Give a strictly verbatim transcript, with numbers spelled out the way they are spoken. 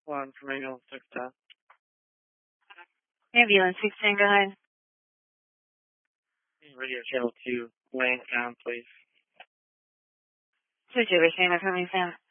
One from ambulance six ten. Ambulance six ten, go ahead. Radio channel two, Lane Town, please. Switch over, Sam, I currently found.